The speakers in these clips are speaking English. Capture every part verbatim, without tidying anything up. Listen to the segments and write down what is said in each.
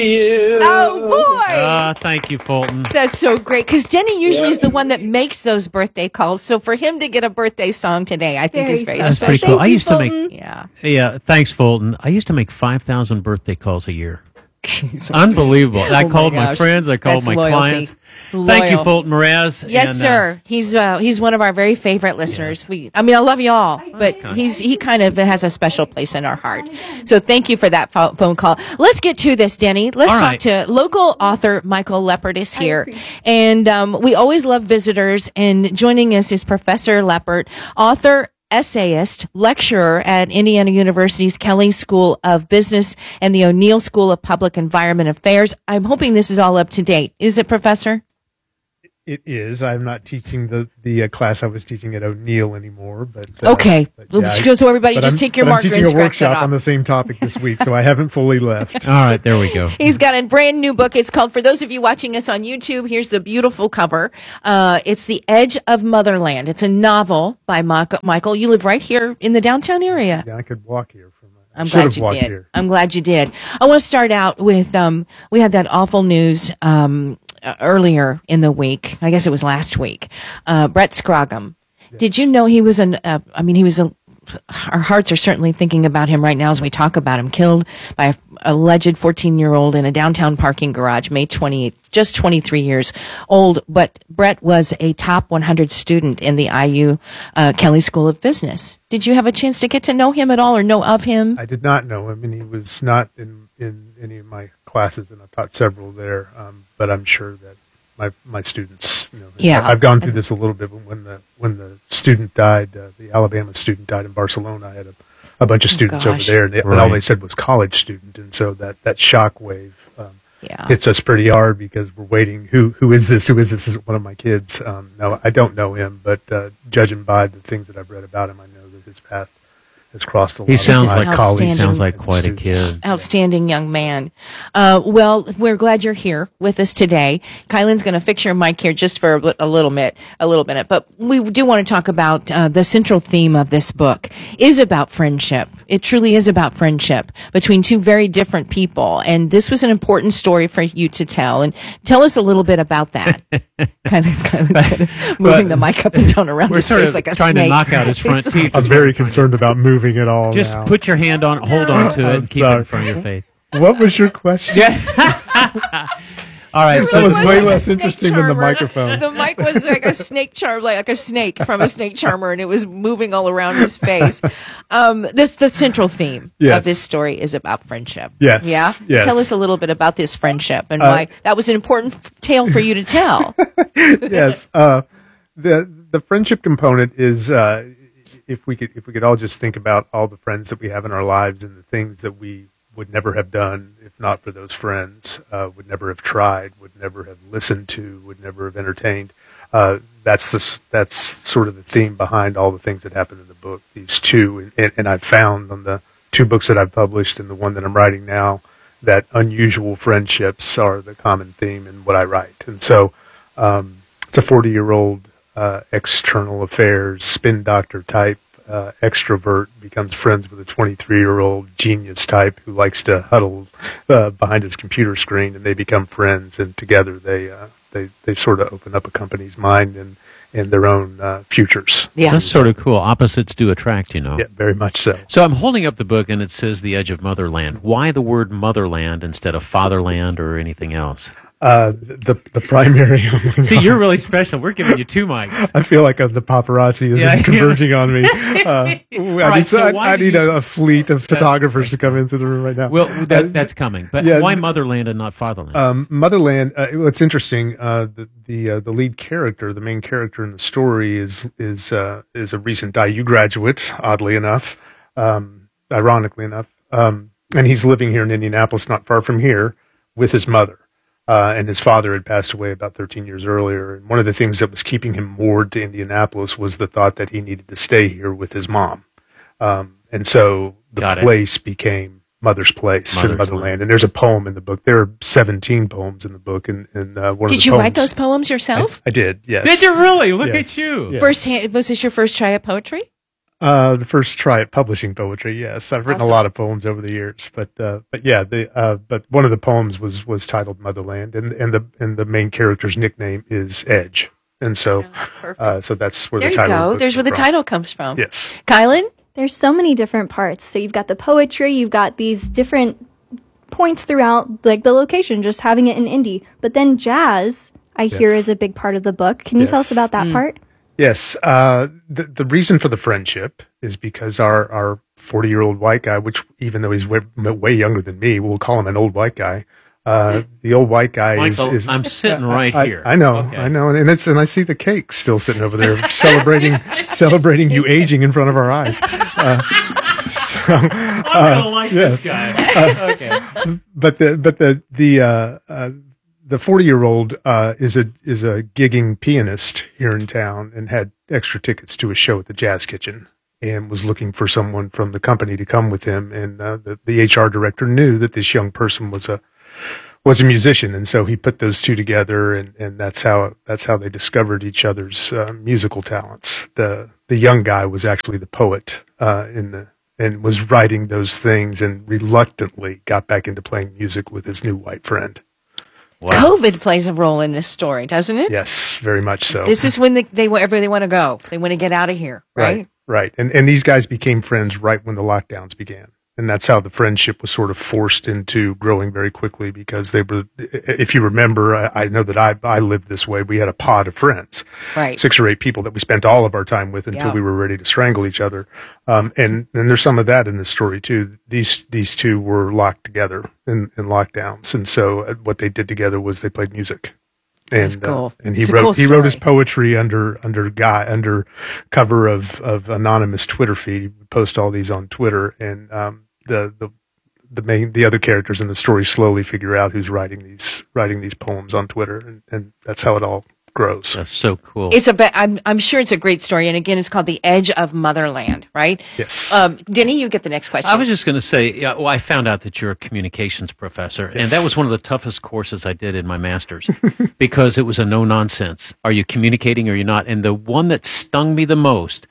you. Oh, boy. Uh, thank you, Fulton. That's so great, because Denny usually Yeah. is the one that makes those birthday calls. So for him to get a birthday song today, I think Very is very special. That's special. pretty cool. Thank I you, used to make, Fulton. Yeah. yeah, thanks, Fulton. I used to make five thousand birthday calls a year. Unbelievable. I Oh, my called my, gosh. friends. I called That's my loyalty. clients. Loyal. Thank you, Fulton Mraz. Yes, and, uh, sir. He's uh, he's one of our very favorite listeners. We, I mean, I love you all, but he's he kind of has a special place in our heart. So thank you for that pho- phone call. Let's get to this, Denny. Let's All talk right. to local author Michael Leppert is here, and um, we always love visitors. And joining us is Professor Leppert, author, essayist, lecturer at Indiana University's Kelley School of Business and the O'Neill School of Public Environment Affairs. I'm hoping this is all up to date. Is it, Professor? It is. I'm not teaching the the uh, class I was teaching at O'Neill anymore, but uh, Okay. but yeah, I- So everybody but just I'm- take your but I'm marker teaching and a scratch that workshop off. on the same topic this week, so I haven't fully left. All right, there we go. He's got a brand new book. It's called, for those of you watching us on YouTube, here's the beautiful cover. Uh, it's The Edge of Motherland. It's a novel by Ma- Michael. You live right here in the downtown area. Yeah, I could walk here from. Uh, I'm should glad have you walked did. Here. I'm glad you did. I want to start out with, um, we had that awful news, um, uh, earlier in the week. I guess it was last week. Uh, Brett Scroggum. Did you know he was an, uh, I mean, he was a, our hearts are certainly thinking about him right now as we talk about him, killed by an alleged fourteen-year-old in a downtown parking garage, May twenty-eighth, just twenty-three years old. But Brett was a top one hundred student in the I U uh, Kelley School of Business. Did you have a chance to get to know him at all or know of him? I did not know him, and he was not in, in any of my classes, and I've taught several there. Um, but I'm sure that my my students, you know, Yeah. I've gone through this a little bit. When the when the student died, uh, the Alabama student died in Barcelona. I had a, a bunch of Oh, students over gosh. there, and, they, and all Right. they said was college student, and so that that shock wave um, Yeah. hits us pretty hard because we're waiting. Who who is this? Who is this? Is it one of my kids? Um, no, I don't know him, but uh, judging by the things that I've read about him, I know that his path has crossed a lot He of sounds my like Outstanding. colleagues. he sounds like and quite a students. kid. Outstanding young man. Uh, well, we're glad you're here with us today. Kylan's going to fix your mic here just for a, li- a little bit, a little minute. But we do want to talk about uh, the central theme of this book is about friendship. It truly is about friendship between two very different people. And this was an important story for you to tell. And tell us a little bit about that. Kylan's, Kylan's kind of moving the mic up and down around We're his sort face of like a trying snake. to knock out his front It's- teeth. I'm very concerned about moving it all Just now. put your hand on, hold on to it, I'm and keep it sorry. in front of your face. What was your question? Yeah. All right. That So was It way like a less snake interesting than the charmer. microphone. The mic was like a snake charm, like a snake from a snake charmer, and it was moving all around his face. Um, this the central theme Yes. of this story is about friendship. Yes, Yeah. yes. Tell us a little bit about this friendship and Uh, why that was an important f- tale for you to tell. Yes. Uh, the the friendship component is uh, if we could if we could all just think about all the friends that we have in our lives and the things that we would never have done if not for those friends, uh, would never have tried, would never have listened to, would never have entertained. Uh, that's the, s- that's sort of the theme behind all the things that happen in the book. These two, and, and I've found on the two books that I've published and the one that I'm writing now, that unusual friendships are the common theme in what I write. And so um, it's a forty-year-old uh, external affairs spin doctor type uh, extrovert becomes friends with a twenty-three-year-old genius type who likes to huddle uh, behind his computer screen, and they become friends, and together they uh, they they sort of open up a company's mind and and their own uh, futures. Yeah. That's sort of cool. Opposites do attract, you know. Yeah, very much so. So I'm holding up the book, and it says The Edge of Motherland. Why the word motherland instead of fatherland or anything else? Uh, the the primary. See, you're really special. We're giving you two mics. I feel like uh, the paparazzi is Yeah, yeah. converging on me. Uh, I right, need, so I, why I do need you- a, a fleet of photographers to come into the room right now. Well, Uh, that, that's coming. But yeah, why th- motherland and not fatherland? Um, Motherland. Uh, well, it's interesting. Uh, the the uh, the lead character, the main character in the story, is is uh, is a recent I U graduate. Oddly enough, um, ironically enough, um, and he's living here in Indianapolis, not far from here, with his mother. Uh, and his father had passed away about thirteen years earlier. And one of the things that was keeping him moored to Indianapolis was the thought that he needed to stay here with his mom. Um, and so the Got it. place became Mother's Place Mother's in Motherland. Land. And there's a poem in the book. There are seventeen poems in the book. And, and uh, one of Did the you write poems- those poems yourself? I, I did, yes. Did you really? Look Yes. at you. Yeah. First hand, was this your first try at poetry? Uh, the first try at publishing poetry. Yes, I've written Awesome. a lot of poems over the years, but uh, but yeah, the uh, but one of the poems was was titled Motherland, and and the and the main character's nickname is Edge, and so Perfect. uh, so that's where There the you title. of go. the book There's where came the from. title comes from. Yes. Kylan? There's so many different parts. So you've got the poetry, you've got these different points throughout, like the location, just having it in Indy. But then jazz, I hear, Yes. is a big part of the book. Can you tell us Yes. about that Mm. part? Yes. Uh, the the reason for the friendship is because our our forty year old white guy, which even though he's way, way younger than me, we'll call him an old white guy. Uh, the old white guy Michael, is, is. I'm sitting right I, here. I know, Okay. I know, and it's and I see the cake still sitting over there, celebrating, celebrating you aging in front of our eyes. Uh, so, I'm gonna uh, like yes. this guy. Okay. But the but the the uh, uh, the forty year old uh, is a is a gigging pianist here in town and had extra tickets to a show at the Jazz Kitchen and was looking for someone from the company to come with him. And uh, the the H R director knew that this young person was a was a musician, and so he put those two together, and, and that's how that's how they discovered each other's uh, musical talents. The the young guy was actually the poet uh, in the and was writing those things, and reluctantly got back into playing music with his new white friend. Wow. COVID plays a role in this story, doesn't it? Yes, very much so. This is when they, they wherever they want to go. They want to get out of here, right? right, right, and and these guys became friends right when the lockdowns began. And that's how the friendship was sort of forced into growing very quickly, because they were, if you remember, I, I know that I, I lived this way. We had a pod of friends, Right. six or eight people that we spent all of our time with until Yeah. we were ready to strangle each other. Um, and, and there's some of that in this story too. These, these two were locked together in, in lockdowns. And so uh, what they did together was they played music. And, That's cool. uh, and he It's a wrote cool he wrote his story. poetry under under guy under cover of, of anonymous Twitter feed. He would post all these on Twitter, and um, the the the main the other characters in the story slowly figure out who's writing these writing these poems on Twitter, and, and that's how it all grows. That's so cool. It's a. Be- I'm. I'm sure it's a great story. And again, it's called The Edge of Motherland, right? Yes. Um, Denny, you get the next question. I was just going to say, yeah, well, I found out that you're a communications professor, and that was one of the toughest courses I did in my master's because it was a no nonsense. Are you communicating or you're not? And the one that stung me the most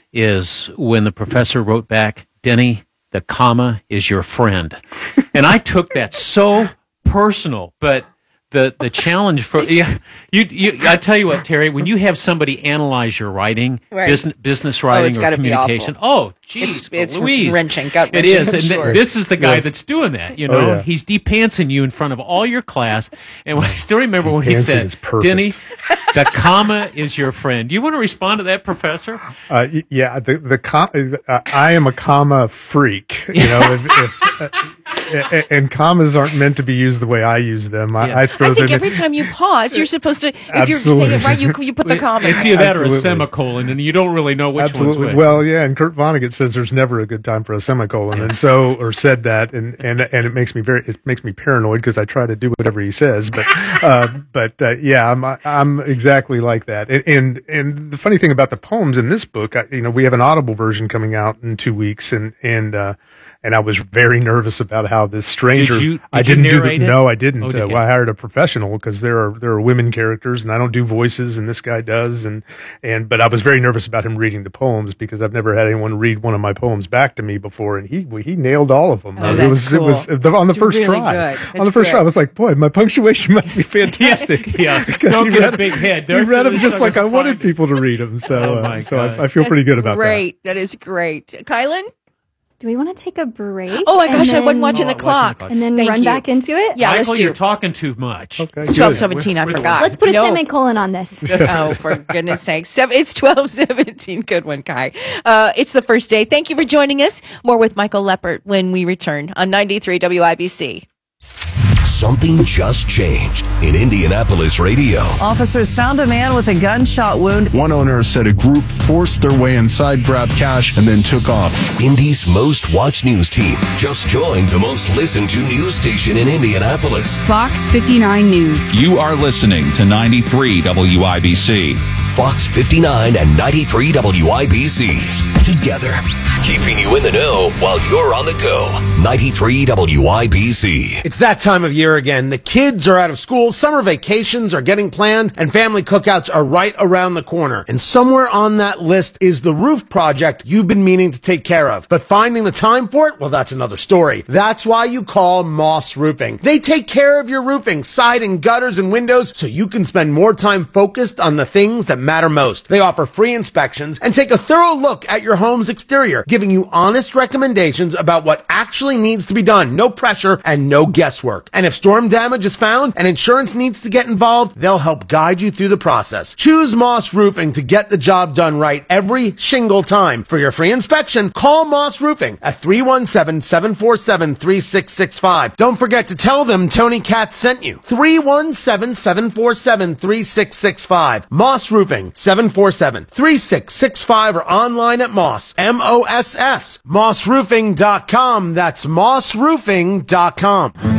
is when the professor wrote back, Denny, the comma is your friend. And I took that so personal, but the the challenge for yeah, you you I tell you what, Terry, when you have somebody analyze your writing, Right. business business writing it's or gotta be communication, oh, geez, It's- it's Louise. wrenching, gut It wrenching, is, I'm and th- sure. this is the guy Yes. that's doing that. You Oh, know, yeah. he's de-pantsing you in front of all your class. And I still remember when he De-pantsing said, is perfect. "Denny, the comma is your friend." Do you want to respond to that, Professor? Uh, y- yeah, the the com- uh, I am a comma freak. You know, if, if, uh, and commas aren't meant to be used the way I use them. I, Yeah. I throw I think them. every time you pause, you're supposed to. If you're Absolutely. saying it right, you you put the comma. It's either that or a Absolutely. semicolon, and you don't really know which Absolutely. one's which. Well, yeah, and Kurt Vonnegut says there's never a good time for a semicolon, and so or said that, and and and it makes me very it makes me paranoid because I try to do whatever he says, but uh, but uh, yeah, I'm I'm exactly like that. And, and and the funny thing about the poems in this book, I, you know, we have an Audible version coming out in two weeks, and and. Uh, And I was very nervous about how this stranger. Did you- did I you didn't do the. narrate it? No, I didn't. Oh, uh, did you? well, I hired a professional because there are there are women characters, and I don't do voices, and this guy does. And and but I was very nervous about him reading the poems because I've never had anyone read one of my poems back to me before, and he he nailed all of them. Oh, it that's was cool. it was the, on the It's first really try. good. On That's the first good. try, I was like, boy, my punctuation must be fantastic. Yeah. because Don't he get a read, big head. He There's- read them there's just like I something wanted to find. people to read them. So Oh, uh, my so I, God. I feel pretty good about that. Great. That is great. Kylan? Do we want to take a break? Oh my and gosh, I wasn't then- watching Oh, the I wasn't clock. watching And then Thank run you. back into it? Yeah, Michael, let's do. you're talking too much. Okay, It's twelve good. seventeen. I We're the forgot. one. Let's put a No. semicolon on this. Oh, for goodness sakes. Seven, it's twelve seventeen. Good one, Kai. Uh, it's the first day. Thank you for joining us. More with Michael Leppert when we return on ninety-three W I B C. Something just changed in Indianapolis radio. Officers found a man with a gunshot wound. One owner said a group forced their way inside, grabbed cash, and then took off. Indy's most watched news team just joined the most listened to news station in Indianapolis. Fox fifty-nine News. You are listening to ninety-three W I B C. Fox fifty-nine and ninety-three W I B C. Together, keeping you in the know while you're on the go. ninety-three W I B C. It's that time of year year again. The kids are out of school, summer vacations are getting planned, and family cookouts are right around the corner. And somewhere on that list is the roof project you've been meaning to take care of. But finding the time for it, well, that's another story. That's why you call Moss Roofing. They take care of your roofing, siding, gutters, and windows so you can spend more time focused on the things that matter most. They offer free inspections and take a thorough look at your home's exterior, giving you honest recommendations about what actually needs to be done. No pressure and no guesswork. And if storm damage is found and insurance needs to get involved, they'll help guide you through the process. Choose Moss Roofing to get the job done right every shingle time. For your free inspection, call Moss Roofing at three one seven, seven four seven, three six six five. Don't forget to tell them Tony Katz sent you. three one seven, seven four seven, three six six five. Moss Roofing, seven four seven, three six six five, or online at Moss, M O S S, moss roofing dot com. That's moss roofing dot com.